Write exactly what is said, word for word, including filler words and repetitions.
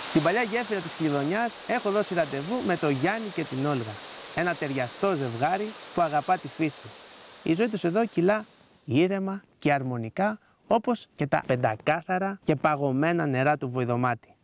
Στην παλιά γέφυρα της Κλειδονιάς έχω δώσει ραντεβού με τον Γιάννη και την Όλγα. Ένα ταιριαστό ζευγάρι που αγαπά τη φύση. Η ζωή τους εδώ κυλά ήρεμα και αρμονικά, όπως και τα πεντακάθαρα και παγωμένα νερά του Βοηδομάτη.